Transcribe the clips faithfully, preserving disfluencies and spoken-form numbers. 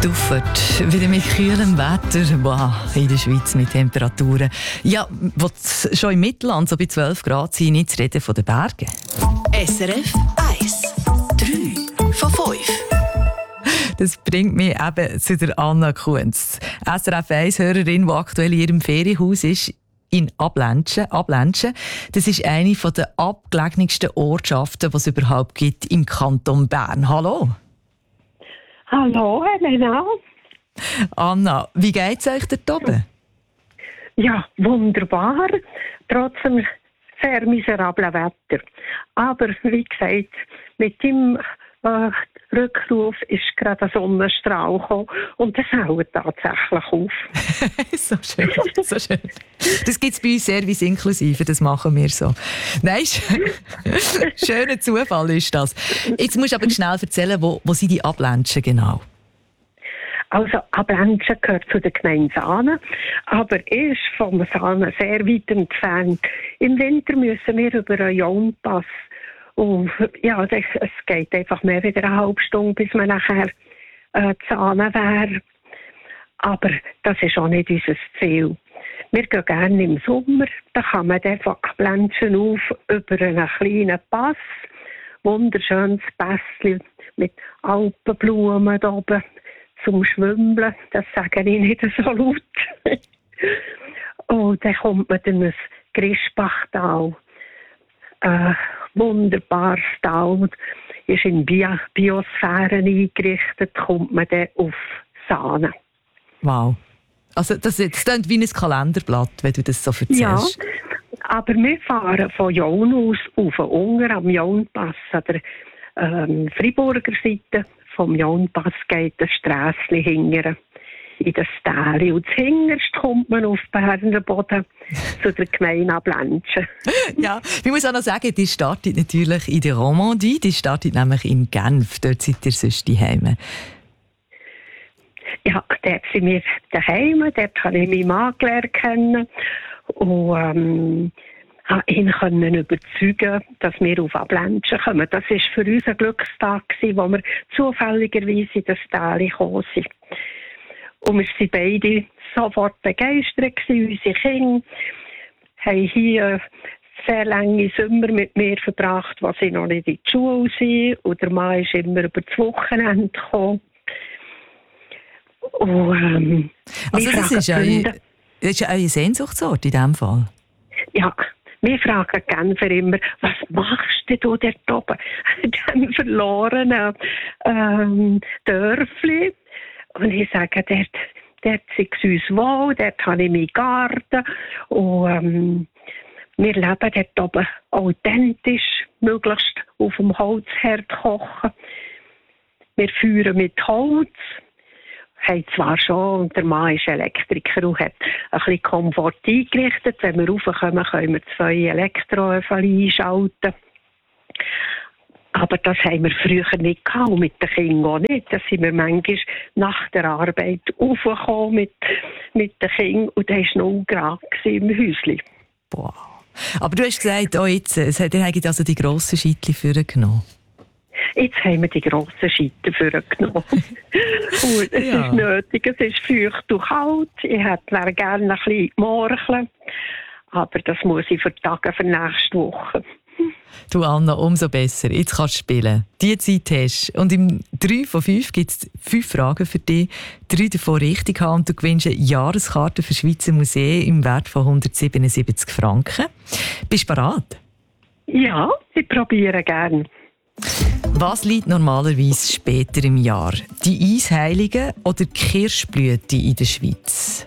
Duffert, wieder mit kühlem Wetter, wow, in der Schweiz mit Temperaturen. Ja, was schon im Mittelland so bei zwölf Grad sind, nicht zu reden von den Bergen. S R F eins, drei von fünf. Das bringt mich eben zu der Anna Kunz, S R F eins-Hörerin, die aktuell in ihrem Ferienhaus ist, in Abländschen. Abländschen, das ist eine der abgelegensten Ortschaften, die es überhaupt gibt im Kanton Bern. Hallo. Hallo, Helena. Anna, wie geht es euch dort oben? Ja, wunderbar. Trotzdem sehr miserablen Wetter. Aber wie gesagt, mit dem äh, Rückruf ist gerade ein Sonnenstrahl gekommen und das hält tatsächlich auf. so schön, so schön. Das gibt es bei uns Service inklusive, das machen wir so. Nein, schöner Zufall ist das. Jetzt musst du aber schnell erzählen, wo, wo sind die Abländschen genau? Also Abländschen gehört zu der Gemeinde Saanen, aber ist vom Saanen sehr weit entfernt. Im Winter müssen wir über einen Jaunpass. Und ja, das, es geht einfach mehr wieder eine halbe Stunde, bis man nachher äh, Saanen wäre. Aber das ist auch nicht unser Ziel. Wir gehen gerne im Sommer, da kann man dann von Abländschen auf über einen kleinen Pass, wunderschönes Pässchen mit Alpenblumen da oben zum Schwimmen. Das sage ich nicht so laut. Und dann kommt man dann ins Grischbachtal. Äh, wunderbares Tal, ist in Bio- Biosphäre eingerichtet, kommt man dann auf Saanen. Wow. Also das, das klingt wie ein Kalenderblatt, wenn du das so erzählst. Ja, aber wir fahren von Jaun aus auf den Unger am Jaunpass. An der ähm, Freiburger Seite vom Jaunpass geht das Strässli hingern in das Tal. Und zuhinterst kommt man auf Berner Boden zu der Gemeinde Abländschen. Ja, ich muss auch noch sagen, die startet natürlich in der Romandie, die startet nämlich in Genf. Dort seid ihr sonst daheim. Ja, dort sind wir daheim, dort habe ich meinen Mann gelernt kennen und ähm, habe ihn können überzeugen, dass wir auf Abländschen kommen. Das war für uns ein Glückstag, wo wir zufälligerweise in das Tal gekommen sind. Und wir waren beide sofort begeistert, unsere Kinder haben hier sehr lange Sommer mit mir verbracht, was sie noch nicht in die Schule sind. Und der Mann ist immer über das Wochenende gekommen. Und, ähm, also das ist, ein, das ist ein Sehnsuchtsort in diesem Fall? Ja, wir fragen Genfer immer, was machst du dort oben? In diesem verlorenen ähm, Dörfli. Und ich sage, dort, dort ist es uns wohl, dort habe ich meinen Garten. Und ähm, wir leben dort oben authentisch, möglichst auf dem Holzherd kochen. Wir führen mit Holz. Haben zwar schon, und der Mann ist Elektriker und hat ein bisschen Komfort eingerichtet. Wenn wir raufkommen, können wir zwei Elektroöfen einschalten. Aber das haben wir früher nicht gehabt, und mit den Kindern auch nicht. Da sind wir manchmal nach der Arbeit raufgekommen mit, mit den Kindern und da war noch Grad im Häuschen. Boah. Aber du hast gesagt, oh jetzt, es hat dir also die grossen Scheitchen vorgenommen. Jetzt haben wir die grossen Scheite vorgenommen. Und es ja. ist nötig, es ist feucht und kalt. Ich hätte gerne ein bisschen morcheln, aber das muss ich vertagen für nächste Woche. Du Anna, umso besser. Jetzt kannst du spielen. Die Zeit hast du. Und im drei von fünf gibt es fünf Fragen für dich. Drei davon richtig haben und du gewinnst eine Jahreskarte für Schweizer Museen im Wert von hundertsiebenundsiebzig Franken. Bist du bereit? Ja, ich probiere gerne. Was liegt normalerweise später im Jahr? Die Eisheiligen oder die Kirschblüte in der Schweiz?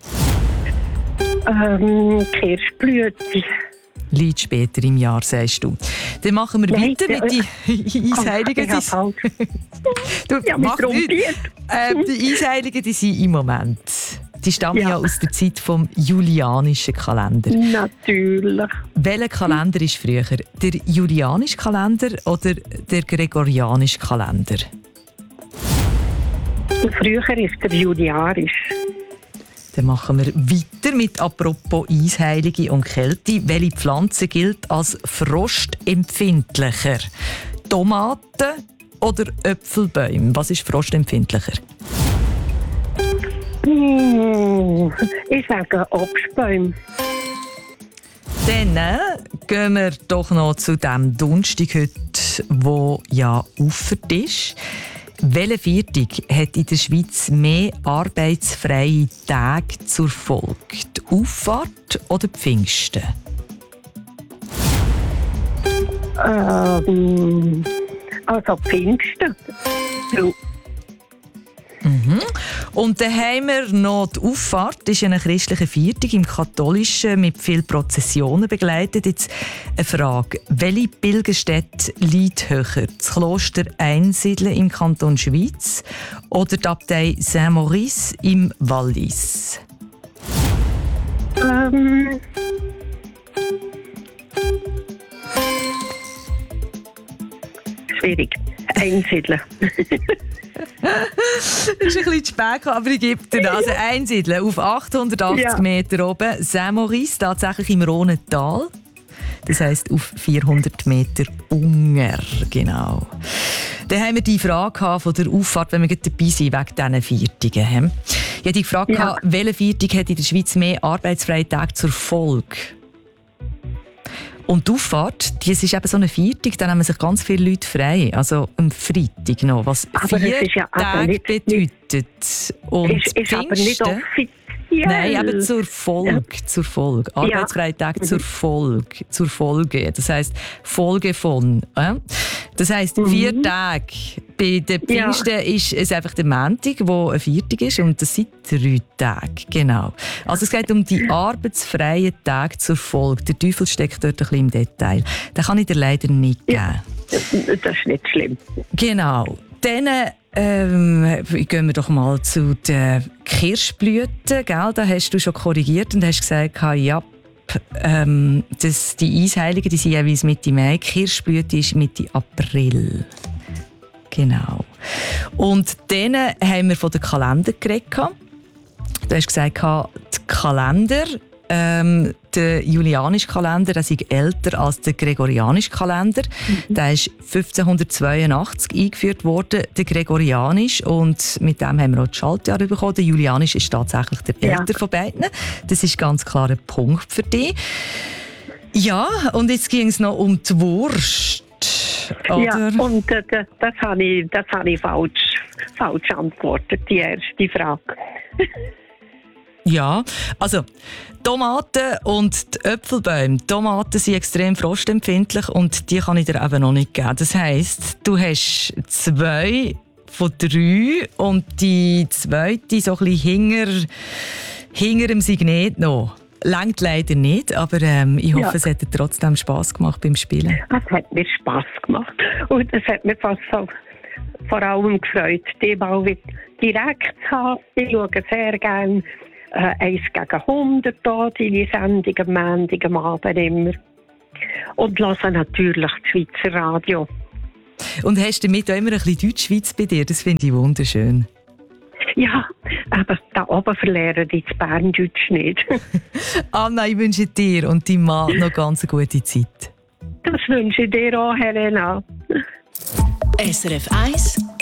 Ähm, Kirschblüte. Liegt später im Jahr, sagst du. Dann machen wir Nein, weiter mit den Eisheiligen. Oh, du, ja, mach nicht. Äh, die Eisheiligen, die sind im Moment. Die stammen ja. ja aus der Zeit vom julianischen Kalender. Natürlich. Welcher Kalender ist früher? Der julianische Kalender oder der gregorianische Kalender? Früher ist der julianisch. Dann machen wir weiter mit «Apropos Eisheilige und Kälte». Welche Pflanze gilt als frostempfindlicher? Tomaten oder Äpfelbäume? Was ist frostempfindlicher? Mm, ich sage Obstbäume. Dann äh, gehen wir doch noch zu dem Donnerstag heute, wo ja Auffahrt ist. Welcher Viertag hat in der Schweiz mehr arbeitsfreie Tage zur Folge? Die Auffahrt oder die Pfingsten? Ähm, also Pfingsten. Ja. Mhm. Und dann haben wir noch die Auffahrt. Das ist eine christliche Viertag im Katholischen mit vielen Prozessionen begleitet. Jetzt eine Frage. Welche Pilgerstätte liegt höher? Das Kloster Einsiedeln im Kanton Schwyz oder die Abtei Saint-Maurice im Wallis? Ähm, schwierig. Einsiedeln. Das ist ein bisschen zu spät, aber ich gebe dir das. Also Einsiedeln auf achthundertachtzig Ja. Meter oben. Saint-Maurice, tatsächlich im Rhonental. Das heisst auf vierhundert Meter Unger. Genau. Dann haben wir die Frage von der Auffahrt, wenn wir gerade dabei sind, wegen diesen Viertagen. Ich hatte die Frage, Ja. welche Viertag hat in der Schweiz mehr arbeitsfreie Tage zur Folge? Und die Auffahrt, das ist eben so eine Viertag, da nehmen sich ganz viele Leute frei. Also am Freitag noch, was Aber vier es ist ja aber Tage nicht- bedeutet. Und ist, ist aber nicht Pfingsten- offiziell. Nein, eben zur Folge. Zur Folge. Arbeitsfreie Tage zur Folge. Zur Folge. Das heisst, Folge von. Äh? Das heisst, vier Tage. Bei den Ja. Pfingsten ist es einfach der Montag, wo ein Viertag ist, und das sind drei Tage. Genau. Also es geht um die arbeitsfreien Tage zur Folge. Der Teufel steckt dort ein bisschen im Detail. Den kann ich dir leider nicht geben. Das ist nicht schlimm. Genau. Dann ähm, gehen wir doch mal zu den Kirschblüten. Gell? Da hast du schon korrigiert und hast gesagt, ja, ähm, das, die Eisheiligen die sind jeweils Mitte Mai. Kirschblüte ist Mitte April. Genau. Und dann haben wir von den Kalender geredet. Du hast gesagt, die Kalender, ähm, der julianische Kalender, der ist älter als der gregorianische Kalender. Mhm. Der ist fünfzehnhundertzweiundachtzig eingeführt worden, der gregorianisch. Und mit dem haben wir auch das Schaltjahr bekommen. Der julianische ist tatsächlich der Ja. älter von beiden. Das ist ganz klar ein Punkt für dich. Ja, und jetzt ging es noch um die Wurst. Oder? Ja, und äh, das, das habe ich, das habe ich falsch, falsch antwortet, die erste Frage. Ja, also Tomaten und die Äpfelbäume. Die Tomaten sind extrem frostempfindlich und die kann ich dir eben noch nicht geben. Das heisst, du hast zwei von drei und die zweite so ein bisschen hinter, hinter dem Signet noch. Längt leider nicht, aber ähm, ich hoffe, Ja. es hat dir trotzdem Spass gemacht beim Spielen. Es hat mir Spass gemacht. Und es hat mir fast so vor allem gefreut, die mal wieder direkt zu haben. Ich schaue sehr gerne äh, eins gegen hundert hier, deine Sendung am Montag, am Abend immer. Und höre natürlich das Schweizer Radio. Und hast du damit auch immer ein bisschen Deutschschweiz bei dir? Das finde ich wunderschön. Ja, aber da oben verlieren die das Berndeutsch nicht. Anna, ich wünsche dir und deinem Mann noch ganz eine gute Zeit. Das wünsche ich dir auch, Helena. S R F eins